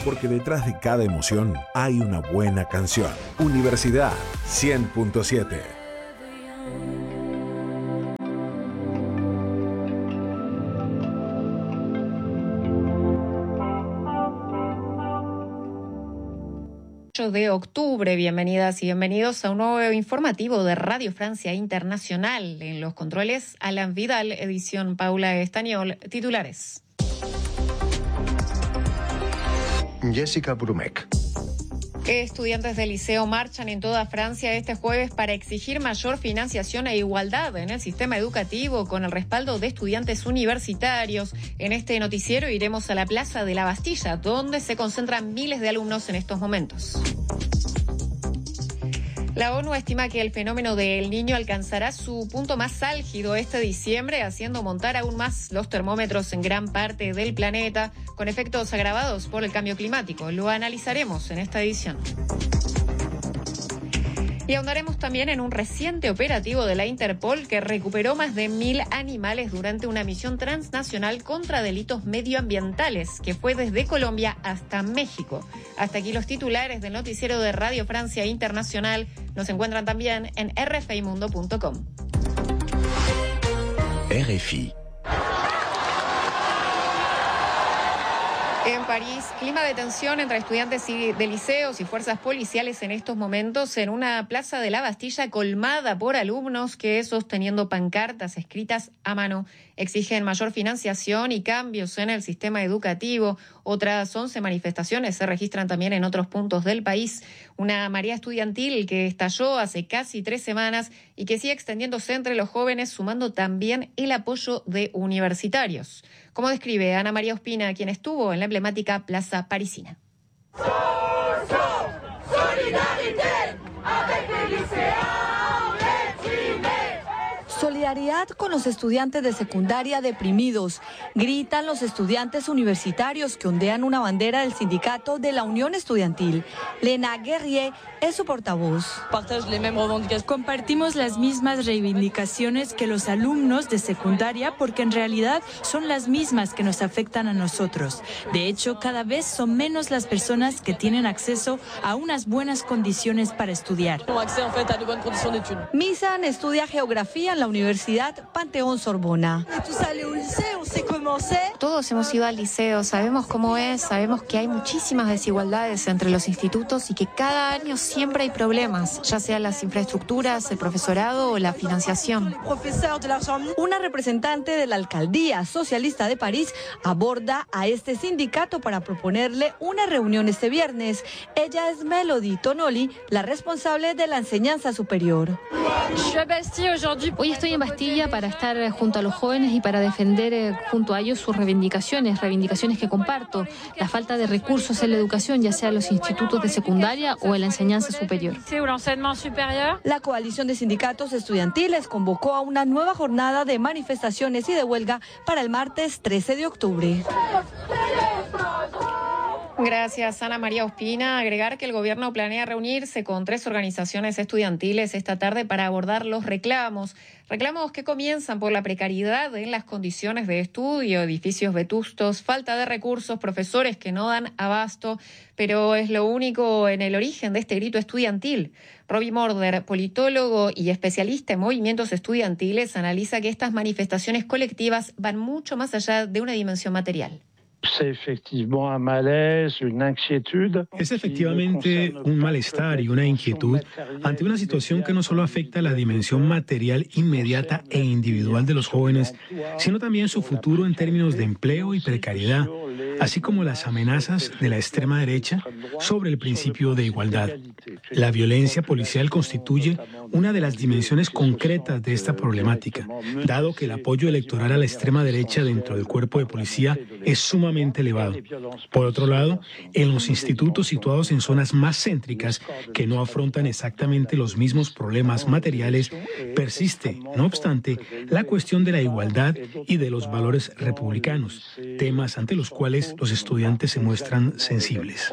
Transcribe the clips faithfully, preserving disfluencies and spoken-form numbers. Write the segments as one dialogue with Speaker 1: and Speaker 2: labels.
Speaker 1: porque detrás de cada emoción hay una buena canción. Universidad cien punto siete.
Speaker 2: De octubre, bienvenidas y bienvenidos a un nuevo informativo de Radio Francia Internacional. En los controles, Alan Vidal, edición Paula Estañol, titulares.
Speaker 3: Jessica Brumek.
Speaker 2: Estudiantes del liceo marchan en toda Francia este jueves para exigir mayor financiación e igualdad en el sistema educativo con el respaldo de estudiantes universitarios. En este noticiero iremos a la Plaza de la Bastilla, donde se concentran miles de alumnos en estos momentos. La ONU estima que el fenómeno del Niño alcanzará su punto más álgido este diciembre, haciendo montar aún más los termómetros en gran parte del planeta, con efectos agravados por el cambio climático. Lo analizaremos en esta edición. Y ahondaremos también en un reciente operativo de la Interpol que recuperó más de mil animales durante una misión transnacional contra delitos medioambientales que fue desde Colombia hasta México. Hasta aquí los titulares del noticiero de Radio Francia Internacional. Nos encuentran también en r f i mundo punto com.
Speaker 3: R F I.
Speaker 2: En París, clima de tensión entre estudiantes y de liceos y fuerzas policiales en estos momentos en una plaza de la Bastilla colmada por alumnos que, sosteniendo pancartas escritas a mano, exigen mayor financiación y cambios en el sistema educativo. Otras once manifestaciones se registran también en otros puntos del país. Una marea estudiantil que estalló hace casi tres semanas y que sigue extendiéndose entre los jóvenes, sumando también el apoyo de universitarios. Como describe Ana María Ospina, quien estuvo en la emblemática plaza parisina.
Speaker 4: Solidaridad con los estudiantes de secundaria deprimidos, gritan los estudiantes universitarios que ondean una bandera del sindicato de la Unión Estudiantil. Lena Guerrier es su portavoz.
Speaker 5: Compartimos las mismas reivindicaciones que los alumnos de secundaria porque en realidad son las mismas que nos afectan a nosotros. De hecho, cada vez son menos las personas que tienen acceso a unas buenas condiciones para estudiar.
Speaker 4: Misan estudia geografía en la Universidad Panteón Sorbona.
Speaker 6: Todos hemos ido al liceo, sabemos cómo es, sabemos que hay muchísimas desigualdades entre los institutos y que cada año siempre hay problemas, ya sean las infraestructuras, el profesorado o la financiación.
Speaker 4: Una representante de la Alcaldía Socialista de París aborda a este sindicato para proponerle una reunión este viernes. Ella es Melody Tonoli, la responsable de la enseñanza superior.
Speaker 6: Hoy estoy en Bastilla para estar junto a los jóvenes y para defender eh, junto a ellos sus reivindicaciones, reivindicaciones que comparto, la falta de recursos en la educación, ya sea en los institutos de secundaria o en la enseñanza superior.
Speaker 4: La coalición de sindicatos estudiantiles convocó a una nueva jornada de manifestaciones y de huelga para el martes trece de octubre.
Speaker 2: Gracias, Ana María Ospina. Agregar que el gobierno planea reunirse con tres organizaciones estudiantiles esta tarde para abordar los reclamos. Reclamos que comienzan por la precariedad en las condiciones de estudio, edificios vetustos, falta de recursos, profesores que no dan abasto, pero es lo único en el origen de este grito estudiantil. Robbie Morder, politólogo y especialista en movimientos estudiantiles, analiza que estas manifestaciones colectivas van mucho más allá de una dimensión material.
Speaker 7: Es efectivamente un malestar y una inquietud ante una situación que no solo afecta la dimensión material inmediata e individual de los jóvenes, sino también su futuro en términos de empleo y precariedad, así como las amenazas de la extrema derecha sobre el principio de igualdad. La violencia policial constituye una de las dimensiones concretas de esta problemática, dado que el apoyo electoral a la extrema derecha dentro del cuerpo de policía es sumamente elevado. Por otro lado, en los institutos situados en zonas más céntricas que no afrontan exactamente los mismos problemas materiales, persiste, no obstante, la cuestión de la igualdad y de los valores republicanos, temas ante los cuales los estudiantes se muestran sensibles.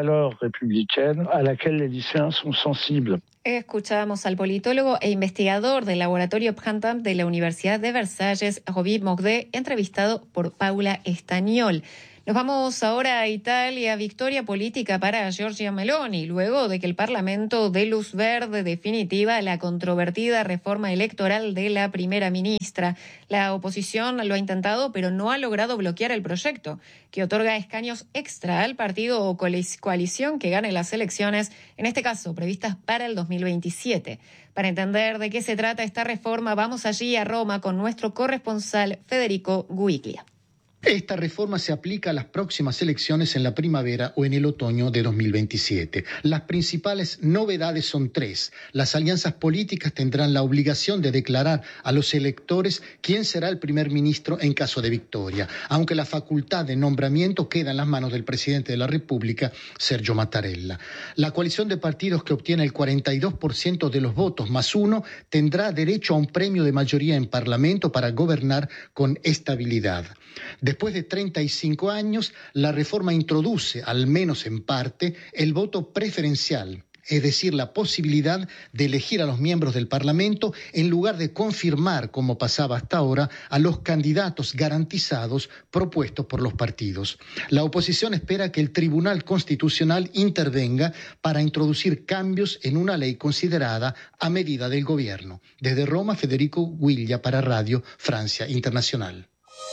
Speaker 2: Escuchamos al politólogo e investigador del laboratorio Printemps de la Universidad de Versalles, Robbie Morder, entrevistado por Paula Estañol. Nos vamos ahora a Italia. Victoria política para Giorgia Meloni, luego de que el Parlamento dé luz verde definitiva a la controvertida reforma electoral de la primera ministra. La oposición lo ha intentado, pero no ha logrado bloquear el proyecto, que otorga escaños extra al partido o coalición que gane las elecciones, en este caso previstas para el dos mil veintisiete. Para entender de qué se trata esta reforma, vamos allí a Roma con nuestro corresponsal Federico Guiglia.
Speaker 8: Esta reforma se aplica a las próximas elecciones en la primavera o en el otoño de dos mil veintisiete. Las principales novedades son tres. Las alianzas políticas tendrán la obligación de declarar a los electores quién será el primer ministro en caso de victoria, aunque la facultad de nombramiento queda en las manos del presidente de la República, Sergio Mattarella. La coalición de partidos que obtiene el cuarenta y dos por ciento de los votos más uno tendrá derecho a un premio de mayoría en Parlamento para gobernar con estabilidad. Después de treinta y cinco años, la reforma introduce, al menos en parte, el voto preferencial, es decir, la posibilidad de elegir a los miembros del Parlamento en lugar de confirmar, como pasaba hasta ahora, a los candidatos garantizados propuestos por los partidos. La oposición espera que el Tribunal Constitucional intervenga para introducir cambios en una ley considerada a medida del gobierno. Desde Roma, Federico Guiglia para Radio Francia Internacional.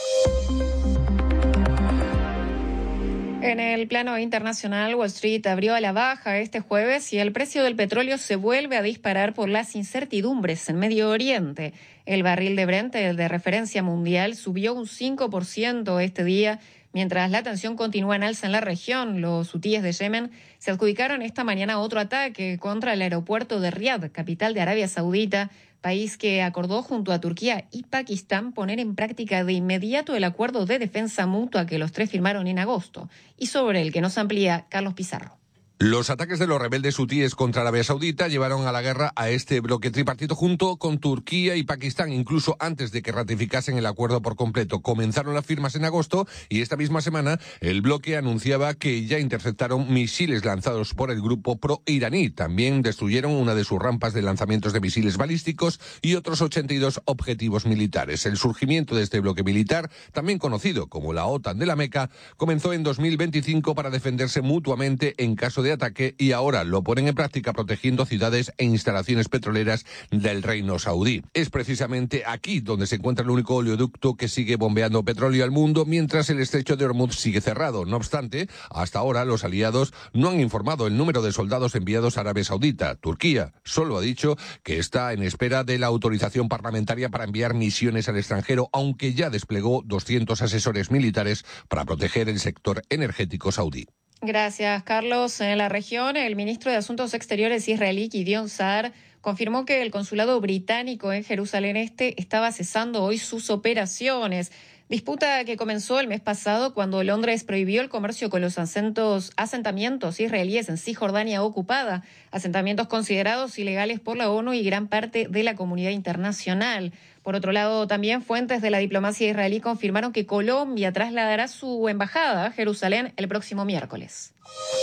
Speaker 2: En el plano internacional, Wall Street abrió a la baja este jueves y el precio del petróleo se vuelve a disparar por las incertidumbres en Medio Oriente. El barril de Brent, el de referencia mundial, subió un cinco por ciento este día, mientras la tensión continúa en alza en la región. Los hutíes de Yemen se adjudicaron esta mañana otro ataque contra el aeropuerto de Riad, capital de Arabia Saudita, país que acordó junto a Turquía y Pakistán poner en práctica de inmediato el acuerdo de defensa mutua que los tres firmaron en agosto y sobre el que nos amplía Carlos Pizarro.
Speaker 9: Los ataques de los rebeldes hutíes contra Arabia Saudita llevaron a la guerra a este bloque tripartito junto con Turquía y Pakistán, incluso antes de que ratificasen el acuerdo por completo. Comenzaron las firmas en agosto y esta misma semana el bloque anunciaba que ya interceptaron misiles lanzados por el grupo pro-iraní. También destruyeron una de sus rampas de lanzamientos de misiles balísticos y otros ochenta y dos objetivos militares. El surgimiento de este bloque militar, también conocido como la OTAN de la Meca, comenzó en dos mil veinticinco para defenderse mutuamente en caso de de ataque y ahora lo ponen en práctica protegiendo ciudades e instalaciones petroleras del reino saudí. Es precisamente aquí donde se encuentra el único oleoducto que sigue bombeando petróleo al mundo, mientras el estrecho de Hormuz sigue cerrado. No obstante, hasta ahora los aliados no han informado el número de soldados enviados a Arabia Saudita. Turquía solo ha dicho que está en espera de la autorización parlamentaria para enviar misiones al extranjero, aunque ya desplegó doscientos asesores militares para proteger el sector energético saudí.
Speaker 2: Gracias, Carlos. En la región, el ministro de Asuntos Exteriores israelí, Gideon Saar, confirmó que el consulado británico en Jerusalén Este estaba cesando hoy sus operaciones. Disputa que comenzó el mes pasado cuando Londres prohibió el comercio con los asentos, asentamientos israelíes en Cisjordania ocupada, asentamientos considerados ilegales por la ONU y gran parte de la comunidad internacional. Por otro lado, también fuentes de la diplomacia israelí confirmaron que Colombia trasladará su embajada a Jerusalén el próximo miércoles.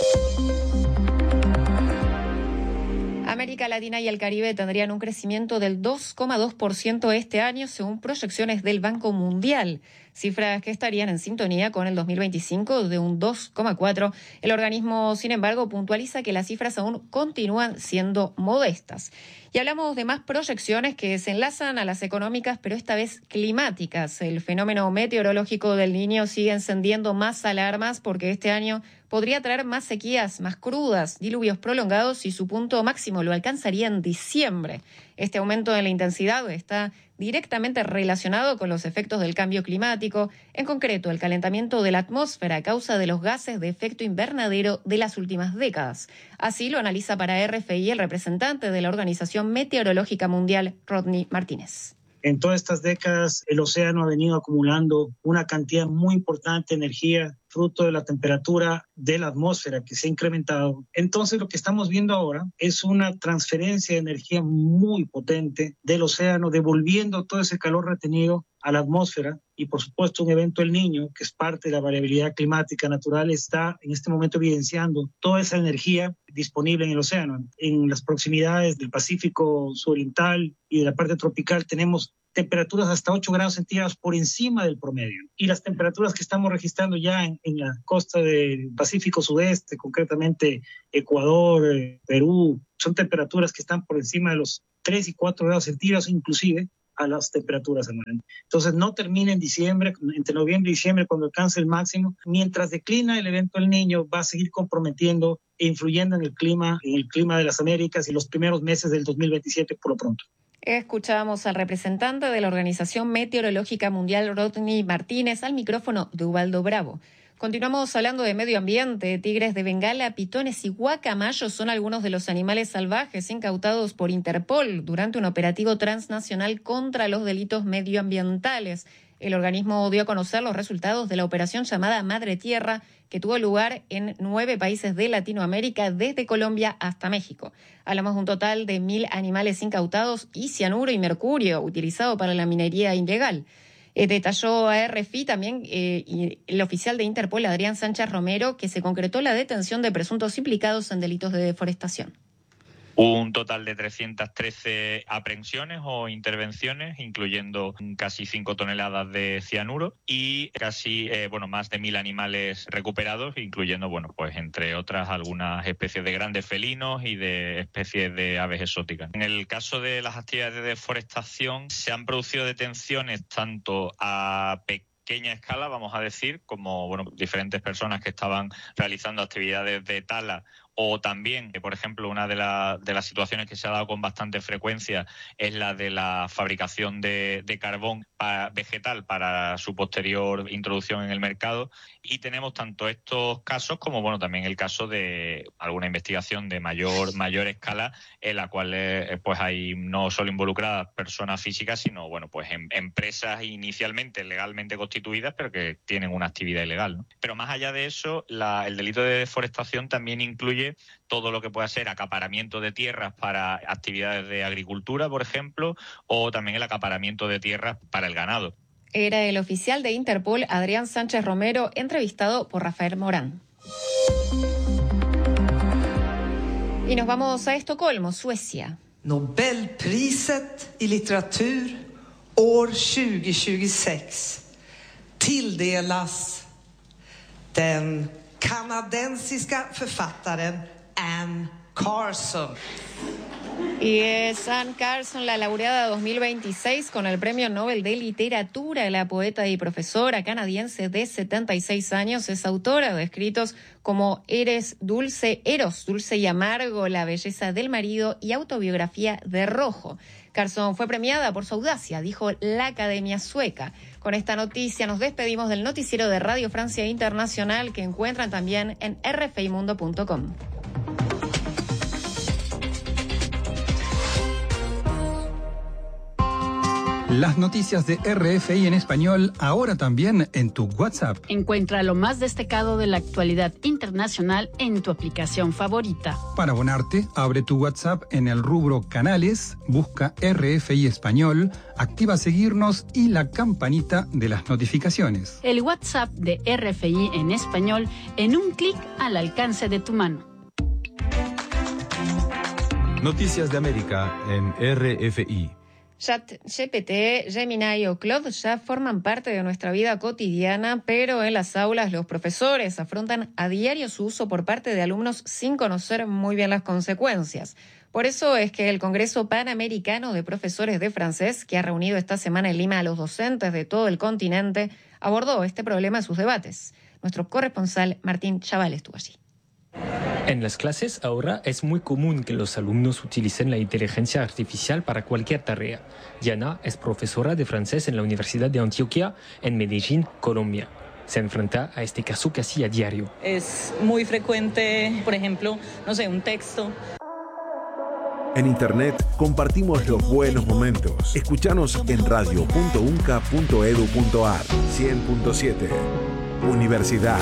Speaker 2: América Latina y el Caribe tendrían un crecimiento del dos coma dos por ciento este año, según proyecciones del Banco Mundial, cifras que estarían en sintonía con el dos mil veinticinco de un dos coma cuatro por ciento. El organismo, sin embargo, puntualiza que las cifras aún continúan siendo modestas. Y hablamos de más proyecciones que se enlazan a las económicas, pero esta vez climáticas. El fenómeno meteorológico del Niño sigue encendiendo más alarmas porque este año podría traer más sequías, más crudas, diluvios prolongados y su punto máximo lo alcanzaría en diciembre. Este aumento en la intensidad está directamente relacionado con los efectos del cambio climático, en concreto el calentamiento de la atmósfera a causa de los gases de efecto invernadero de las últimas décadas. Así lo analiza para R F I el representante de la Organización Meteorológica Mundial, Rodney Martínez.
Speaker 10: En todas estas décadas, el océano ha venido acumulando una cantidad muy importante de energía, fruto de la temperatura de la atmósfera que se ha incrementado. Entonces, lo que estamos viendo ahora es una transferencia de energía muy potente del océano, devolviendo todo ese calor retenido a la atmósfera. Y, por supuesto, un evento El Niño, que es parte de la variabilidad climática natural, está en este momento evidenciando toda esa energía disponible en el océano. En las proximidades del Pacífico Suroriental y de la parte tropical tenemos temperaturas hasta ocho grados centígrados por encima del promedio. Y las temperaturas que estamos registrando ya en, en la costa del Pacífico Sudeste, concretamente Ecuador, eh, Perú, son temperaturas que están por encima de los tres y cuatro grados centígrados, inclusive a las temperaturas anuales. Entonces no termina en diciembre, entre noviembre y diciembre, cuando alcance el máximo. Mientras declina el evento del Niño, va a seguir comprometiendo e influyendo en el clima, en el clima de las Américas y los primeros meses del dos mil veintisiete por lo pronto.
Speaker 2: Escuchábamos al representante de la Organización Meteorológica Mundial, Rodney Martínez, al micrófono de Ubaldo Bravo. Continuamos hablando de medio ambiente. Tigres de Bengala, pitones y guacamayos son algunos de los animales salvajes incautados por Interpol durante un operativo transnacional contra los delitos medioambientales. El organismo dio a conocer los resultados de la operación llamada Madre Tierra, que tuvo lugar en nueve países de Latinoamérica, desde Colombia hasta México. Hablamos de un total de mil animales incautados y cianuro y mercurio utilizado para la minería ilegal. Eh, detalló a R F I también eh, y el oficial de Interpol, Adrián Sánchez Romero, que se concretó la detención de presuntos implicados en delitos de deforestación.
Speaker 11: Un total de trescientas trece aprehensiones o intervenciones, incluyendo casi cinco toneladas de cianuro y casi, eh, bueno, más de mil animales recuperados, incluyendo, bueno, pues entre otras algunas especies de grandes felinos y de especies de aves exóticas. En el caso de las actividades de deforestación, se han producido detenciones tanto a pequeños pequeña escala, vamos a decir, como bueno, diferentes personas que estaban realizando actividades de tala, o también, por ejemplo, una de, la, de las situaciones que se ha dado con bastante frecuencia es la de la fabricación de, de carbón para, vegetal para su posterior introducción en el mercado. Y tenemos tanto estos casos como bueno también el caso de alguna investigación de mayor mayor escala en la cual eh, pues hay no solo involucradas personas físicas, sino bueno pues en, empresas inicialmente legalmente constituidas pero que tienen una actividad ilegal, ¿no? Pero más allá de eso, la, el delito de deforestación también incluye todo lo que pueda ser acaparamiento de tierras para actividades de agricultura, por ejemplo, o también el acaparamiento de tierras para el ganado.
Speaker 2: Era el oficial de Interpol, Adrián Sánchez Romero, entrevistado por Rafael Morán. Y nos vamos a Estocolmo, Suecia.
Speaker 12: Nobelpriset i litteratur år tjugo tjugosex tilldelas den kanadensiska författaren Anne Carson.
Speaker 2: Y es Anne Carson, la laureada dos mil veintiséis con el Premio Nobel de Literatura. La poeta y profesora canadiense de setenta y seis años es autora de escritos como Eres dulce, Eros, dulce y amargo, La belleza del marido y Autobiografía de rojo. Carson fue premiada por su audacia, dijo la Academia Sueca. Con esta noticia nos despedimos del noticiero de Radio Francia Internacional, que encuentran también en r f i mundo punto com.
Speaker 13: Las noticias de R F I en español, ahora también en tu WhatsApp.
Speaker 14: Encuentra lo más destacado de la actualidad internacional en tu aplicación favorita.
Speaker 13: Para abonarte, abre tu WhatsApp en el rubro Canales, busca R F I Español, activa seguirnos y la campanita de las notificaciones.
Speaker 14: El WhatsApp de R F I en español en un clic al alcance de tu mano.
Speaker 15: Noticias de América en R F I.
Speaker 2: ChatGPT, Gemini o Claude ya forman parte de nuestra vida cotidiana, pero en las aulas los profesores afrontan a diario su uso por parte de alumnos sin conocer muy bien las consecuencias. Por eso es que el Congreso Panamericano de Profesores de Francés, que ha reunido esta semana en Lima a los docentes de todo el continente, abordó este problema en sus debates. Nuestro corresponsal Martín Chaval estuvo allí.
Speaker 16: En las clases ahora es muy común que los alumnos utilicen la inteligencia artificial para cualquier tarea. Diana es profesora de francés en la Universidad de Antioquia, en Medellín, Colombia. Se enfrenta a este caso casi a diario.
Speaker 17: Es muy frecuente, por ejemplo, no sé, un texto.
Speaker 1: En Internet compartimos los buenos momentos. Escúchanos en radio punto unca punto edu punto ar. cien punto siete. Universidad.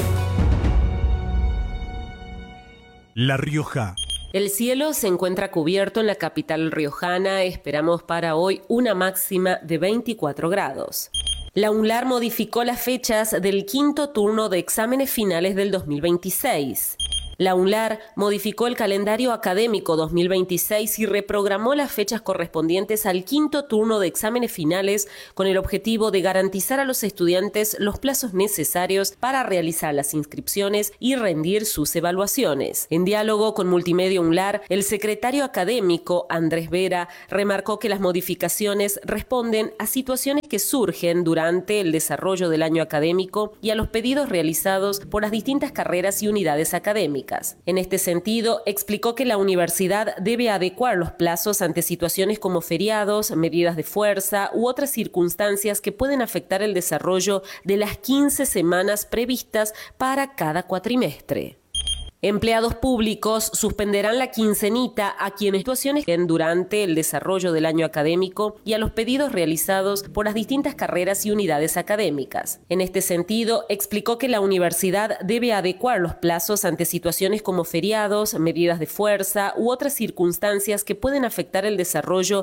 Speaker 18: La Rioja.
Speaker 19: El cielo se encuentra cubierto en la capital riojana. Esperamos para hoy una máxima de veinticuatro grados. La UNLAR modificó las fechas del quinto turno de exámenes finales del dos mil veintiséis. La UNLAR modificó el calendario académico dos mil veintiséis y reprogramó las fechas correspondientes al quinto turno de exámenes finales con el objetivo de garantizar a los estudiantes los plazos necesarios para realizar las inscripciones y rendir sus evaluaciones. En diálogo con Multimedia UNLAR, el secretario académico Andrés Vera remarcó que las modificaciones responden a situaciones que surgen durante el desarrollo del año académico y a los pedidos realizados por las distintas carreras y unidades académicas. En este sentido, explicó que la universidad debe adecuar los plazos ante situaciones como feriados, medidas de fuerza u otras circunstancias que pueden afectar el desarrollo de las quince semanas previstas para cada cuatrimestre. Empleados públicos suspenderán la quincenita a quienes situaciones durante el desarrollo del año académico y a los pedidos realizados por las distintas carreras y unidades académicas. En este sentido, explicó que la universidad debe adecuar los plazos ante situaciones como feriados, medidas de fuerza u otras circunstancias que pueden afectar el desarrollo